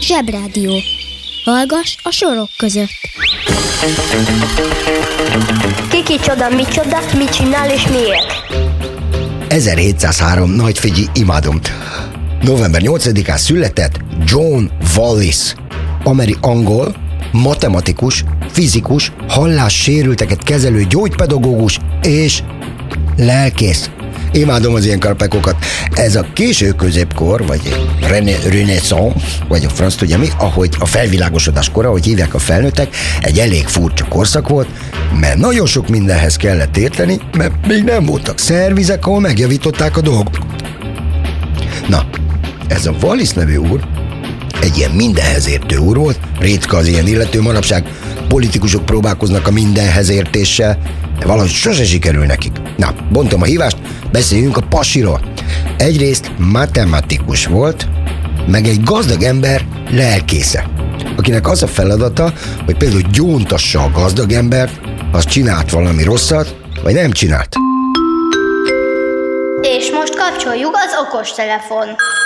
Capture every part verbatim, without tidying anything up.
Zsebrádió. Hallgass a sorok között. Ki kicsoda, micsoda, mit csinál és miért? ezerhétszázhárom Nagyfigyi, imádom. november nyolcadikán született John Wallis, ameri angol, matematikus, fizikus, hallássérülteket kezelő gyógypedagógus és lelkész. Imádom az ilyen karpekokat. Ez a késő középkor, vagy renaissance, vagy a franc tudja mi, ahogy a felvilágosodás kora, ahogy hívják a felnőttek, egy elég furcsa korszak volt, mert nagyon sok mindenhez kellett érteni, mert még nem voltak szervizek, ahol megjavították a dolgokat. Na, ez a Wallis nevű úr egy ilyen mindenhez értő úr volt, ritka az ilyen illető, manapság politikusok próbálkoznak a mindenhez értéssel, de valahogy sose sikerül nekik. Na, bontom a hívást, beszéljünk a pasiról. Egyrészt matematikus volt, meg egy gazdag ember lelkésze, akinek az a feladata, hogy például gyóntassa a gazdag embert, az csinált valami rosszat, vagy nem csinált. És most kapcsoljuk az okostelefon.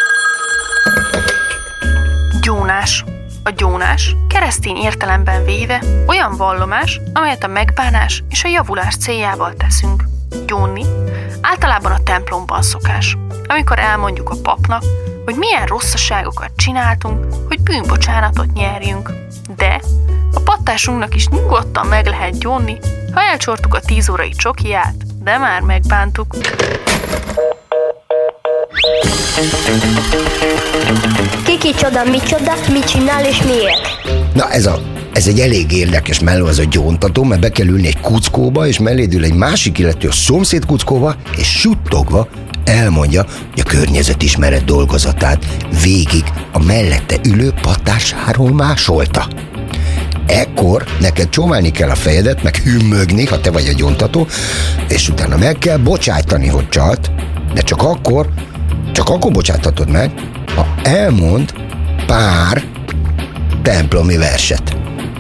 Gyónás. A gyónás keresztény értelemben véve olyan vallomás, amelyet a megbánás és a javulás céljával teszünk. Gyónni általában a templomban szokás, amikor elmondjuk a papnak, hogy milyen rosszaságokat csináltunk, hogy bűnbocsánatot nyerjünk. De a pattásunknak is nyugodtan meg lehet gyónni, ha elcsortuk a tíz órai csokiját, de már megbántuk. Ki kicsoda, micsoda, mit csinál és miért? Na ez a Ez egy elég érdekes melló, ez a gyóntató, mert be kell ülni egy kuckóba, és melléd ül egy másik illető a szomszéd kuckóba, és suttogva elmondja, hogy a környezetismeret dolgozatát végig a mellette ülő pattásáról másolta. Ekkor neked csóválni kell a fejedet, meg hümmögni, ha te vagy a gyóntató, és utána meg kell bocsájtani, hogy csalt, de csak akkor, csak akkor bocsáthatod meg, ha elmond pár templomi verset.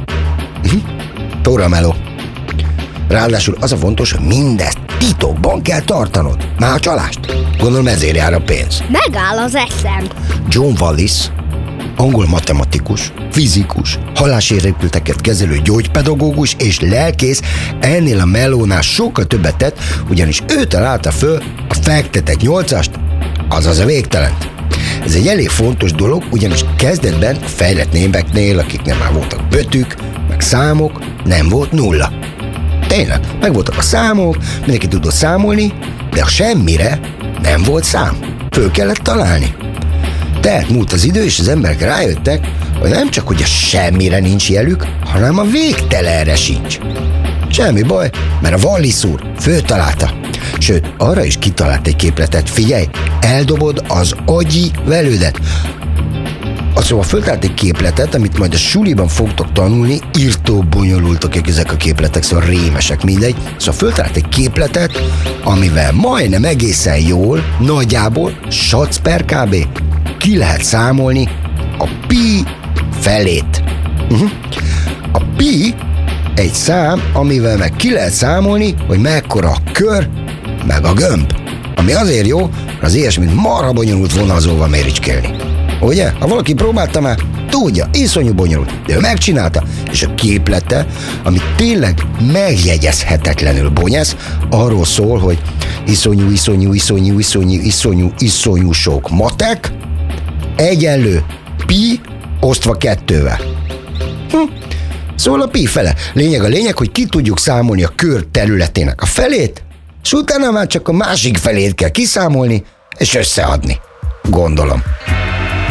Tóra meló. Ráadásul az a fontos, hogy mindezt titokban kell tartanod. Már a csalást. Gondolom ezért jár a pénz. Megáll az eszem. John Wallis, angol matematikus, fizikus, hallássérülteket kezelő gyógypedagógus és lelkész ennél a melónál sokkal többet tett, ugyanis ő találta föl a fektetett nyolcast, azaz a végtelent. Ez egy elég fontos dolog, ugyanis kezdetben a fejlett némeknél, akiknél már voltak bötük, meg számok, nem volt nulla. Tényleg, meg voltak a számok, mindenki tudott számolni, de a semmire nem volt szám. Föl kellett találni. Tehát múlt az idő, és az emberek rájöttek, hogy nem csak, hogy a semmire nincs jelük, hanem a végtelenre sincs. Semmi baj, mert a Wallis úr föltalálta. Sőt, arra is kitalált egy képletet. Figyelj, eldobod az agyi velődet. Szóval föltalált egy képletet, amit majd a suliban fogtok tanulni, írtó bonyolultak ezek a képletek, szóval rémesek, mindegy. Szóval föltalált egy képletet, amivel majdnem egészen jól, nagyjából, sac per kb. Ki lehet számolni a pi felét. Uh-huh. A pi egy szám, amivel meg ki lehet számolni, hogy mekkora a kör, meg a gömb. Ami azért jó, mert az ilyesmit marha bonyolult vonalzóval méricskélni. Ugye? Ha valaki próbálta már, tudja, iszonyú bonyolult, de ő megcsinálta, és a képlete, ami tényleg megjegyezhetetlenül bonyesz, arról szól, hogy iszonyú, iszonyú, iszonyú, iszonyú, iszonyú, iszonyú sok matek, egyenlő pi osztva kettővel. Hm. Szóval a pi fele. Lényeg a lényeg, hogy ki tudjuk számolni a kör területének a felét, és utána már csak a másik felét kell kiszámolni, és összeadni. Gondolom.